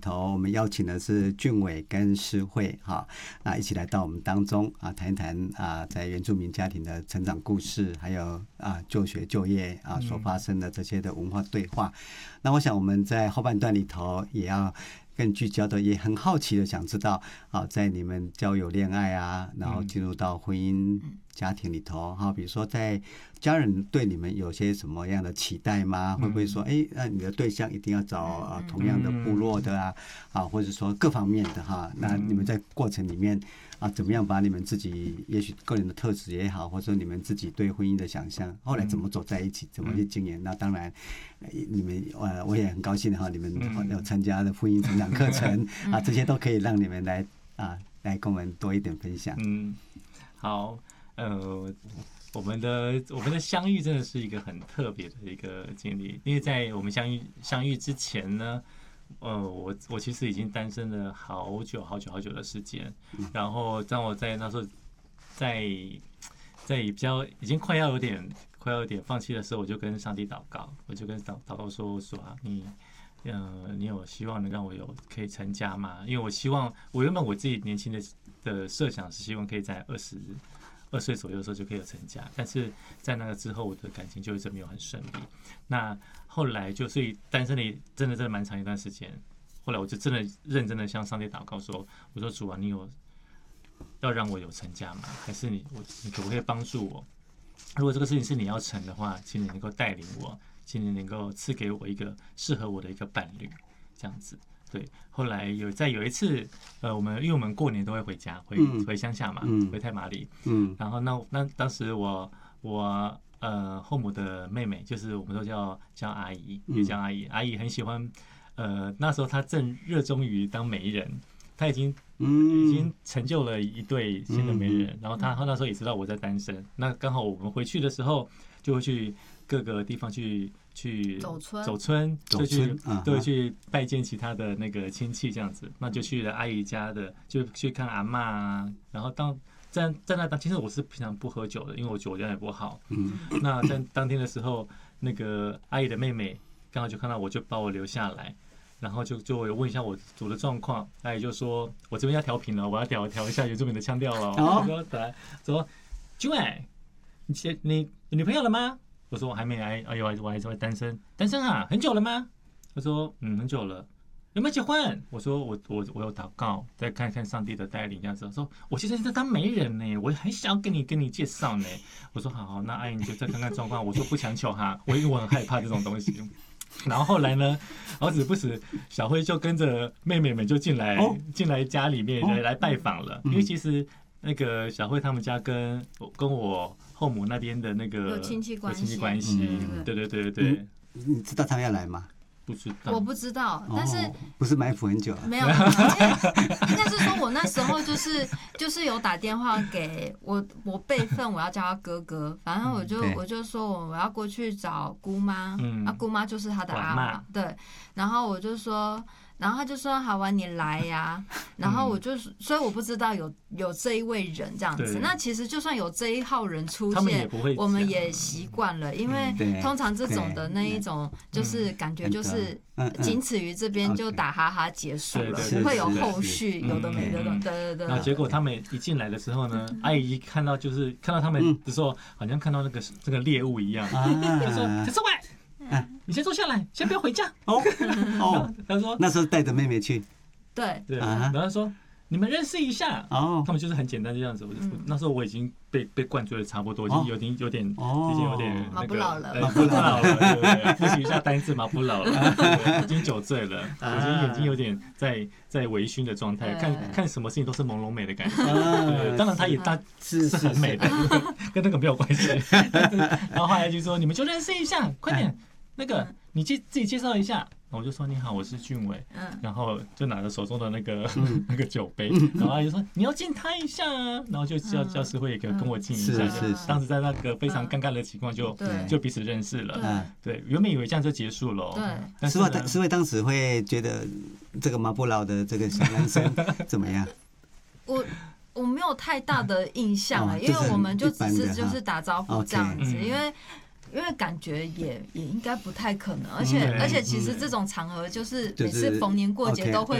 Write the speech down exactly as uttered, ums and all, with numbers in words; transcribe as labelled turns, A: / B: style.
A: 头，我们邀请的是俊伟跟诗慧哈，啊，一起来到我们当中啊，谈一谈啊，在原住民家庭的成长故事，还有啊就学就业啊所发生的这些的文化对话。那我想我们在后半段里头也要更聚焦的，也很好奇的想知道啊，在你们交友恋爱啊，然后进入到婚姻家庭里头哈，比如说在家人对你们有些什么样的期待吗？会不会说，哎，那你的对象一定要找啊同样的部落的啊，啊，或者说各方面的哈？那你们在过程里面啊，怎么样把你们自己也许个人的特质也好，或者说你们自己对婚姻的想象，后来怎么走在一起，怎么去经营？那当然，你们呃，我也很高兴哈，你们有参加的婚姻成长课程啊，这些都可以让你们来啊，来跟我们多一点分享。
B: 嗯，好，呃。我们的我们的相遇真的是一个很特别的一个经历，因为在我们相遇相遇之前呢，呃，我我其实已经单身了好久好久好久的时间，然后当我在那时候在在比较已经快要有点快要有点放弃的时候，我就跟上帝祷告，我就跟祷祷告说说啊，你呃你有希望能让我有可以成家吗？因为我希望我原本我自己年轻的的设想是希望可以在二十。二岁左右的时候就可以有成家，但是在那个之后，我的感情就一直没有很顺利。那后来就所以单身里真的真的蛮长一段时间。后来我就真的认真的向上帝祷告说：“我说主啊，你有要让我有成家吗？还是你我你可不可以帮助我？如果这个事情是你要成的话，请你能够带领我，请你能够赐给我一个适合我的一个伴侣，这样子。”对，后来有在有一次，呃，我们因为我们过年都会回家，回回乡下嘛，嗯、回太麻里，嗯，然后那那当时我我呃后母的妹妹，就是我们都叫叫阿姨，也叫阿姨，阿姨很喜欢，呃，那时候她正热衷于当媒人，她已经已经成就了一对新的媒人，然后她那时候也知道我在单身，那刚好我们回去的时候就会去各个地方去。去
C: 走村，
B: 走村，就去都会去拜见其他的那个亲戚，这样子，那就去了阿姨家的，就去看阿嬷啊。然后当在在那当，其实我是平常不喝酒的，因为我酒量也不好。嗯，那在当天的时候，那个阿姨的妹妹刚好就看到我，就把我留下来，然后就就问一下我我的状况。阿姨就说：“我这边要调频了，我要调调一下原住民的腔调了。”哦，说来说，君伟，你你你女朋友了吗？我说我还没来，哎呦，我还是单身，单身啊，很久了吗？他说嗯，很久了。有没有结婚？我说我我我有祷告，再看看上帝的带领，这样子。说我现在在当媒人呢，我很想要跟你跟你介绍呢。我说好好，那阿姨你就再看看状况。我说不强求哈，我因为我很害怕这种东西。然后后来呢，好死不死，小辉就跟着妹妹们就进来进来家里面来来拜访了，因为其实那个小辉他们家跟跟我后母那边的那个
C: 有亲戚关系，
B: 有亲戚关系，嗯、对对对对对。
A: 你知道他们要来吗？
B: 不知道，
C: 我不知道，但是、
A: 哦、不是埋伏很久了，
C: 没有，应该是说我那时候就是就是有打电话给我，我辈分我要叫他哥哥，反正我就、嗯、我就说我要过去找姑妈，嗯、啊姑妈就是他的阿嬷，对，然后我就说。然后他就说好啊，你来呀、啊。然后我就、嗯、所以我不知道有有这一位人这样子。那其实就算有这一号人出现，们我们也习惯了，因为通常这种的那一种就是感觉就是仅此于这边就打哈哈结束了，不会有后续有的没的。对对对。
B: 然后结果他们一进来的时候呢，阿姨一看到就是看到他们的时候，好像看到那个这个猎物一样，就说陈世伟。啊、你先坐下来，先不要回家。哦
A: 哦，
B: 他说
A: 那时候带着妹妹去，
C: 对
B: 对，然后说你们认识一下。哦，他们就是很简单这样子。我嗯、那时候我已经被被灌醉的差不多，已经有点有点，哦、已经有点
C: 马不老了，
B: 马不老了，对不对？复习一下单字，马不老了，已经酒醉了，已经眼睛有点在在微醺的状态，看看什么事情都是朦胧美的感觉。对，当然他也他是是很美的，跟那个没有关系。然后后来就说你们就认识一下，快点。那个，你介自己介绍一下，我就说你好，我是俊伟，嗯，然后就拿着手中的那个、嗯、那个酒杯，然后他就说你要敬他一下啊，然后就叫教师会也跟我敬一下，
A: 是是是，
B: 当时在那个非常尴尬的情况就、嗯、就彼此认识了，对，原本以为这样就结束了，
C: 对，
B: 但是
A: 呢，师慧当时会觉得这个马不老的这个小男生怎么样？
C: 我。我没有太大的印象啊，哦、因为我们就只是就是打招呼这样子，因为。因为感觉也也应该不太可能，而且而且其实这种场合就是每次逢年过节都会